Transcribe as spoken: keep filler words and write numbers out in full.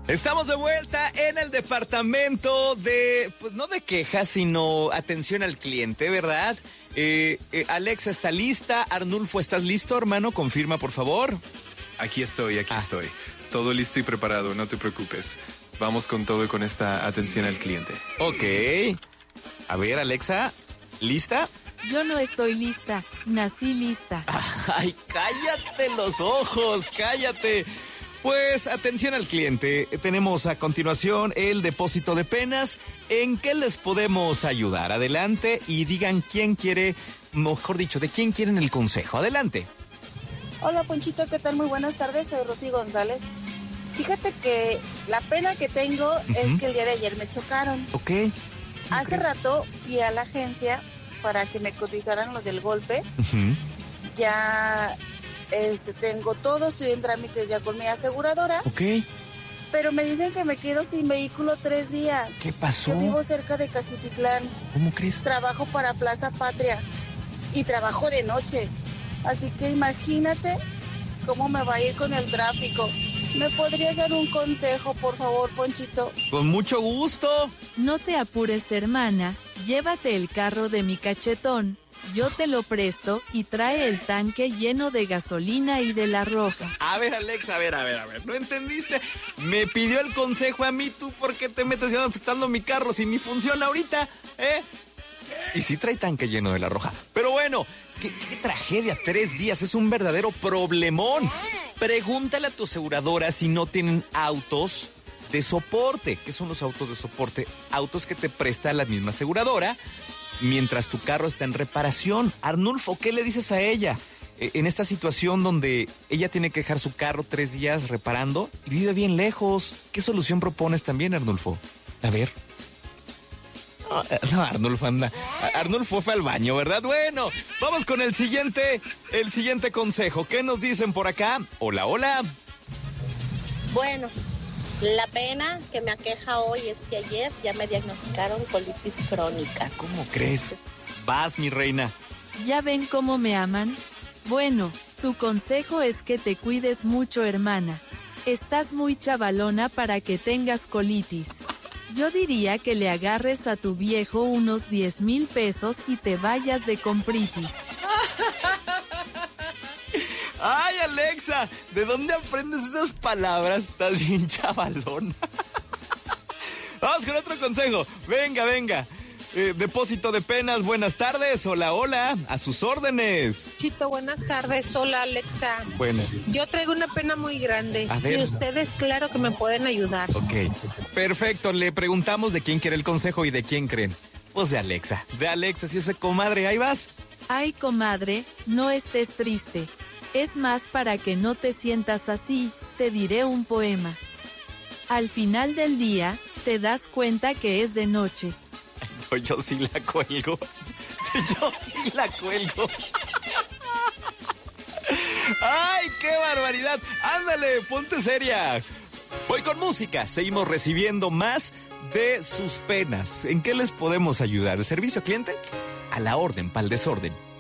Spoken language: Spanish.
Estamos de vuelta en el departamento de, pues no de quejas, sino atención al cliente, ¿verdad? Eh, eh, Alexa está lista, Arnulfo, ¿estás listo, hermano? Confirma, por favor. Aquí estoy, aquí ah. estoy. Todo listo y preparado, no te preocupes. Vamos con todo con esta atención al cliente. Ok. A ver, Alexa, ¿lista? Yo no estoy lista, nací lista. Ay, cállate los ojos, cállate. Pues atención al cliente, tenemos a continuación el depósito de penas. ¿En qué les podemos ayudar? Adelante y digan quién quiere, mejor dicho, de quién quieren el consejo. Adelante. Hola Ponchito, ¿qué tal? Muy buenas tardes, soy Rosy González. Fíjate que la pena que tengo uh-huh. es que el día de ayer me chocaron. Ok. Hace crees? rato fui a la agencia para que me cotizaran lo del golpe. Uh-huh. Ya... Este, tengo todo, estoy en trámites ya con mi aseguradora. Ok. Pero me dicen que me quedo sin vehículo tres días. ¿Qué pasó? Yo vivo cerca de Cajititlán. ¿Cómo crees? Trabajo para Plaza Patria y trabajo de noche. Así que imagínate cómo me va a ir con el tráfico. ¿Me podrías dar un consejo, por favor, Ponchito? Con mucho gusto. No te apures, hermana. Llévate el carro de mi cachetón. Yo te lo presto y trae el tanque lleno de gasolina y de la roja. A ver, Alexa, a ver, a ver, a ver, ¿no entendiste? Me pidió el consejo a mí, ¿tú por qué te metes ya prestando mi carro si ni funciona ahorita? ¿Eh? Y sí trae tanque lleno de la roja. Pero bueno, qué, qué tragedia, tres días, es un verdadero problemón. Pregúntale a tu aseguradora si no tienen autos de soporte. ¿Qué son los autos de soporte? Autos que te presta la misma aseguradora mientras tu carro está en reparación. Arnulfo, ¿qué le dices a ella? Eh, en esta situación donde ella tiene que dejar su carro tres días reparando y vive bien lejos. ¿Qué solución propones también, Arnulfo? A ver. No, no, Arnulfo anda. Arnulfo fue al baño, ¿verdad? Bueno, vamos con el siguiente, el siguiente consejo. ¿Qué nos dicen por acá? Hola, hola. Bueno, la pena que me aqueja hoy es que ayer ya me diagnosticaron colitis crónica. ¿Cómo crees? Vas, mi reina. ¿Ya ven cómo me aman? Bueno, tu consejo es que te cuides mucho, hermana. Estás muy chavalona para que tengas colitis. Yo diría que le agarres a tu viejo unos diez mil pesos y te vayas de compritis. Ay, Alexa, ¿de dónde aprendes esas palabras? Estás bien chavalón. Vamos con otro consejo. Venga, venga. Eh, depósito de penas, buenas tardes. Hola, hola. A sus órdenes. Chito, buenas tardes. Hola, Alexa. Buenas. Yo traigo una pena muy grande. A ver. Y ustedes, claro que me pueden ayudar. Ok. Perfecto. Le preguntamos de quién quiere el consejo y de quién creen. Pues de Alexa. De Alexa, si ese comadre, ahí vas. Ay, comadre, no estés triste. Es más, para que no te sientas así, te diré un poema. Al final del día, te das cuenta que es de noche. No, yo sí la cuelgo. Yo sí la cuelgo. ¡Ay, qué barbaridad! ¡Ándale, ponte seria! Voy con música. Seguimos recibiendo más de sus penas. ¿En qué les podemos ayudar? ¿El servicio al cliente? A la orden, pa'l desorden.